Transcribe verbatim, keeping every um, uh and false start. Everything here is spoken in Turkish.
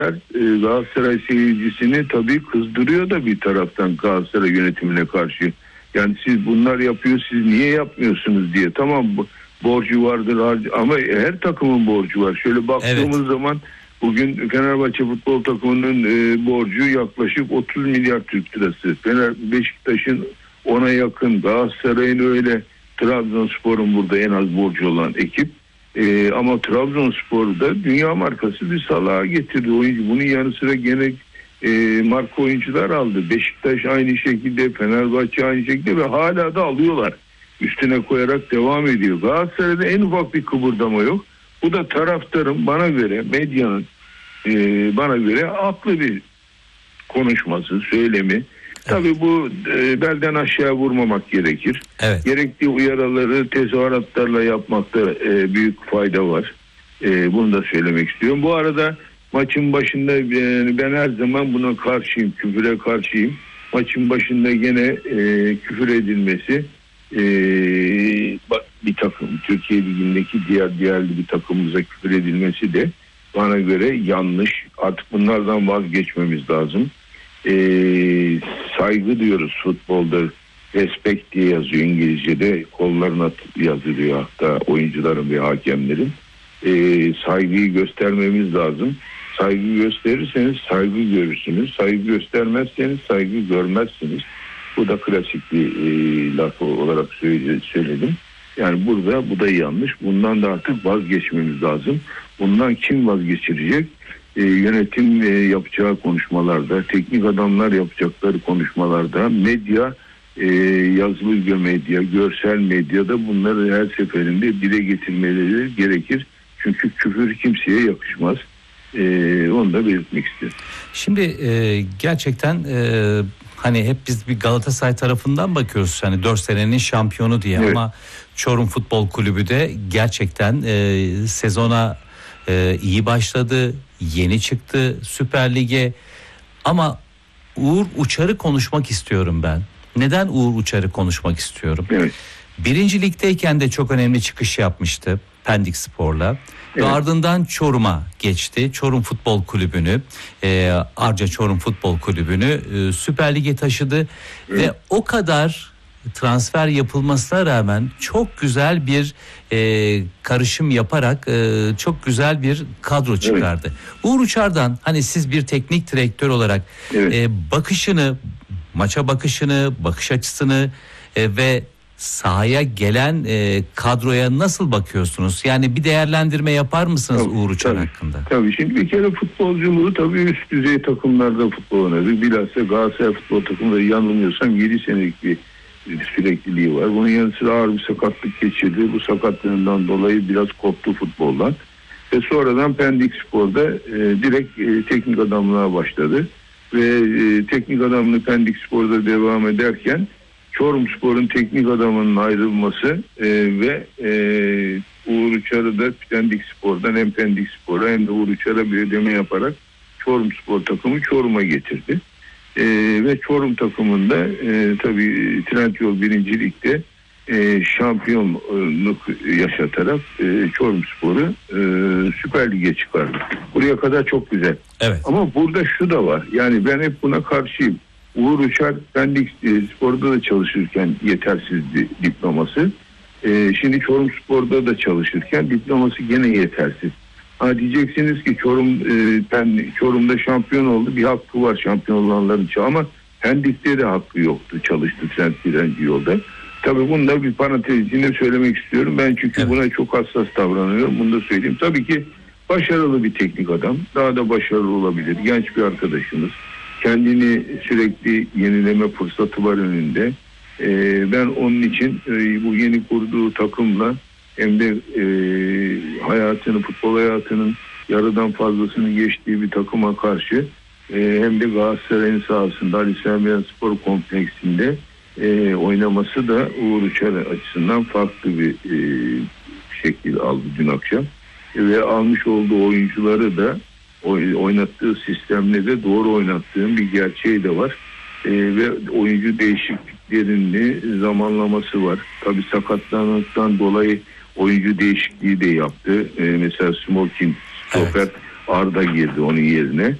e, Galatasaray seyircisini tabii kızdırıyor da bir taraftan Galatasaray yönetimine karşı. Yani siz bunlar yapıyor, siz niye yapmıyorsunuz diye. Tamam, borcu vardır harcı, ama her takımın borcu var. Şöyle baktığımız evet. zaman bugün Fenerbahçe futbol takımının e, borcu yaklaşık otuz milyar Türk lirası. Fener, Beşiktaş'ın ona yakın, Galatasaray'ın öyle, Trabzonspor'un burada en az borcu olan ekip. Ee, ama Trabzonspor'da dünya markası bir salağa getirdi oyuncu. Bunun yanı sıra gene e, marka oyuncular aldı. Beşiktaş aynı şekilde, Fenerbahçe aynı şekilde ve hala da alıyorlar. Üstüne koyarak devam ediyor. Galatasaray'da en ufak bir kıpırdama yok. Bu da taraftarın bana göre, medyanın e, bana göre haklı bir konuşması, söylemi. Tabii bu e, belden aşağı vurmamak gerekir. Evet. Gerekli uyarıları tezahüratlarla yapmakta e, büyük fayda var. E, bunu da söylemek istiyorum. Bu arada maçın başında e, ben her zaman buna karşıyım, küfüre karşıyım. Maçın başında gene e, küfür edilmesi e, bir takım, Türkiye Ligi'ndeki diğer diğerli bir takımımıza küfür edilmesi de bana göre yanlış. Artık bunlardan vazgeçmemiz lazım. E, saygı diyoruz futbolda, respect diye yazıyor İngilizce'de, kollarına yazılıyor hatta oyuncuların ve hakemlerin. E, saygıyı göstermemiz lazım. Saygı gösterirseniz saygı görürsünüz, saygı göstermezseniz saygı görmezsiniz. Bu da klasik bir e, laf olarak söyledim. Yani burada bu da yanlış. Bundan da artık vazgeçmemiz lazım. Bundan kim vazgeçirecek? E, yönetim e, yapacağı konuşmalarda, teknik adamlar yapacakları konuşmalarda, medya, e, yazılı medya, görsel medyada bunları her seferinde dile getirmeleri gerekir. Çünkü küfür kimseye yakışmaz. E, onu da belirtmek istedim. Şimdi e, gerçekten e, hani hep biz bir Galatasaray tarafından bakıyoruz. Hani dört senenin şampiyonu diye, evet. Ama Çorum Futbol Kulübü de gerçekten e, sezona e, iyi başladı. Yeni çıktı Süper Lig'e, ama Uğur Uçar'ı konuşmak istiyorum ben. Neden Uğur Uçar'ı konuşmak istiyorum? Evet. Birinci Lig'deyken de çok önemli çıkış yapmıştı Pendik Spor'la. Evet. Ve ardından Çorum'a geçti. Çorum Futbol Kulübü'nü, e, Arca Çorum Futbol Kulübü'nü e, Süper Lig'e taşıdı. Evet. Ve o kadar transfer yapılmasına rağmen çok güzel bir e, karışım yaparak e, çok güzel bir kadro çıkardı. Evet. Uğur Uçar'dan hani siz bir teknik direktör olarak evet. e, bakışını, maça bakışını, bakış açısını e, ve sahaya gelen e, kadroya nasıl bakıyorsunuz? Yani bir değerlendirme yapar mısınız tabii, Uğur Uçar tabii, hakkında? Tabii, şimdi bir kere futbolculuğu tabii üst düzey takımlarda futbol oynadı. Bilhassa Galatasaray futbol takımında yanılmıyorsam yedi senelik bir sürekliliği var. Bunun yanı sıra ağır bir sakatlık geçirdi. Bu sakatlığından dolayı biraz koptu futboldan. Ve sonradan Pendik Spor'da e, direkt e, teknik adamlığa başladı. Ve e, teknik adamlığı Pendik Spor'da devam ederken Çorum Spor'un teknik adamının ayrılması e, ve e, Uğur Uçar'ı da Pendik Spor'dan hem Pendik Spor'a hem de Uğur Uçar'a bir ödeme yaparak Çorum Spor takımı Çorum'a getirdi. E, ve Çorum takımında e, tabii Trendyol birinci Lig'de e, şampiyonluk yaşatarak e, Çorum Spor'u e, Süper Lig'e çıkardı. Buraya kadar çok güzel. Evet. Ama burada şu da var. Yani ben hep buna karşıyım. Uğur Uçar Pendik Spor'da da çalışırken yetersizdi diploması. E, şimdi Çorum Spor'da da çalışırken diploması gene yetersiz. Ha diyeceksiniz ki Çorum e, Pendik, Çorum'da şampiyon oldu. Bir hakkı var şampiyon olanların için, ama Pendik'te de hakkı yoktu. Çalıştı Trendyol yolda. Tabii bunu da bir parantez içinde söylemek istiyorum. Ben çünkü evet. buna çok hassas davranıyorum. Bunu da söyleyeyim. Tabii ki başarılı bir teknik adam. Daha da başarılı olabilir. Genç bir arkadaşımız. Kendini sürekli yenileme fırsatı var önünde. Ee, ben onun için e, bu yeni kurduğu takımla hem de e, hayatını, futbol hayatının yarıdan fazlasını geçtiği bir takıma karşı e, hem de Galatasaray'ın sahasında Ali Sami Yen Spor Kompleksinde e, oynaması da Uğur Uçar açısından farklı bir e, şekil aldı dün akşam. E, ve almış olduğu oyuncuları da oynattığı sistemle de doğru oynattığım bir gerçeği de var. E, ve oyuncu değişikliklerini zamanlaması var. Tabii sakatlanmaktan dolayı oyuncu değişikliği de yaptı. E, mesela Smolkin stoper evet. Arda girdi onun yerine.